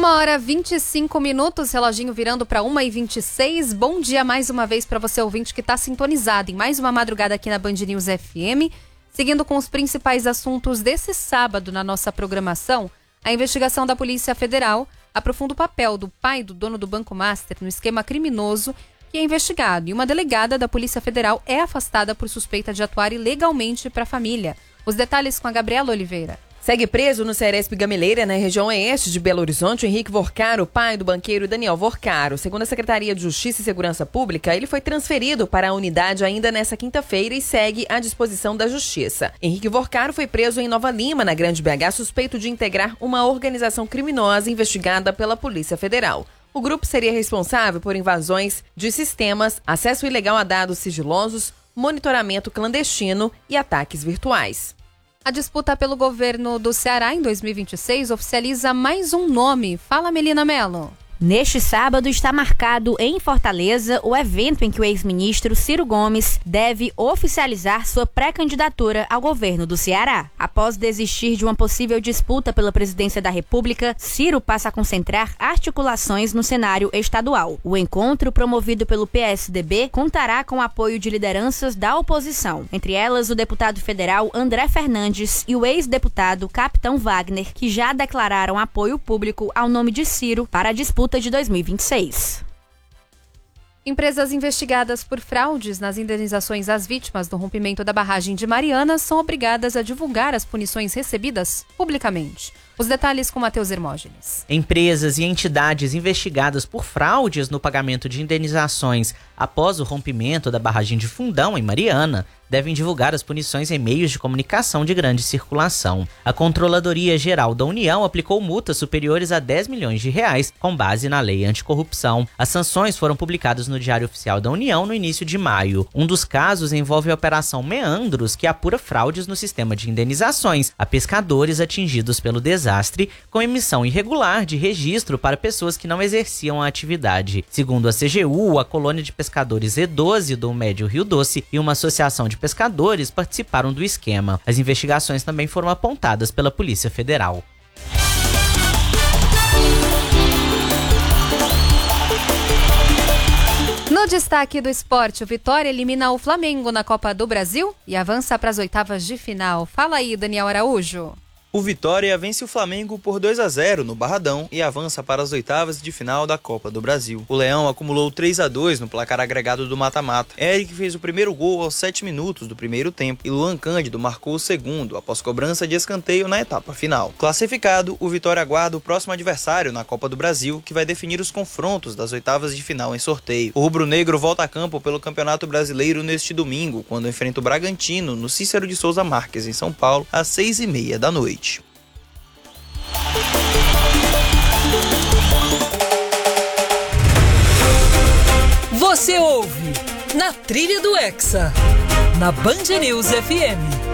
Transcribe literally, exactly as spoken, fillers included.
Uma hora e vinte e cinco minutos, reloginho virando para uma e vinte e seis. Bom dia mais uma vez para você, ouvinte, que está sintonizado em mais uma madrugada aqui na Band News F M. Seguindo com os principais assuntos desse sábado na nossa programação, a investigação da Polícia Federal aprofunda o papel do pai do dono do Banco Master no esquema criminoso que é investigado. E uma delegada da Polícia Federal é afastada por suspeita de atuar ilegalmente para a família. Os detalhes com a Gabriela Oliveira. Segue preso no Ceresp Gameleira, na região oeste de Belo Horizonte, Henrique Vorcaro, pai do banqueiro Daniel Vorcaro. Segundo a Secretaria de Justiça e Segurança Pública, ele foi transferido para a unidade ainda nesta quinta-feira e segue à disposição da Justiça. Henrique Vorcaro foi preso em Nova Lima, na Grande B H, suspeito de integrar uma organização criminosa investigada pela Polícia Federal. O grupo seria responsável por invasões de sistemas, acesso ilegal a dados sigilosos, monitoramento clandestino e ataques virtuais. A disputa pelo governo do Ceará em dois mil e vinte e seis oficializa mais um nome. Fala, Melina Mello. Neste sábado está marcado em Fortaleza o evento em que o ex-ministro Ciro Gomes deve oficializar sua pré-candidatura ao governo do Ceará. Após desistir de uma possível disputa pela presidência da República, Ciro passa a concentrar articulações no cenário estadual. O encontro, promovido pelo P S D B, contará com o apoio de lideranças da oposição, entre elas o deputado federal André Fernandes e o ex-deputado Capitão Wagner, que já declararam apoio público ao nome de Ciro para a disputa de dois mil e vinte e seis. Empresas investigadas por fraudes nas indenizações às vítimas do rompimento da barragem de Mariana são obrigadas a divulgar as punições recebidas publicamente. Os detalhes com Matheus Hermógenes. Empresas e entidades investigadas por fraudes no pagamento de indenizações após o rompimento da barragem de Fundão, em Mariana, devem divulgar as punições em meios de comunicação de grande circulação. A Controladoria Geral da União aplicou multas superiores a dez milhões de reais com base na Lei Anticorrupção. As sanções foram publicadas no Diário Oficial da União no início de maio. Um dos casos envolve a Operação Meandros, que apura fraudes no sistema de indenizações a pescadores atingidos pelo desastre, com emissão irregular de registro para pessoas que não exerciam a atividade. Segundo a C G U, a colônia de pescadores E doze do Médio Rio Doce e uma associação de pescadores participaram do esquema. As investigações também foram apontadas pela Polícia Federal. No destaque do esporte, o Vitória elimina o Flamengo na Copa do Brasil e avança para as oitavas de final. Fala aí, Daniel Araújo. O Vitória vence o Flamengo por dois a zero no Barradão e avança para as oitavas de final da Copa do Brasil. O Leão acumulou três a dois no placar agregado do mata-mata. Eric fez o primeiro gol aos sete minutos do primeiro tempo e Luan Cândido marcou o segundo após cobrança de escanteio na etapa final. Classificado, o Vitória aguarda o próximo adversário na Copa do Brasil, que vai definir os confrontos das oitavas de final em sorteio. O rubro-negro volta a campo pelo Campeonato Brasileiro neste domingo, quando enfrenta o Bragantino no Cícero de Souza Marques, em São Paulo, às seis e meia da noite. Você ouve Na Trilha do Hexa, na Band News F M.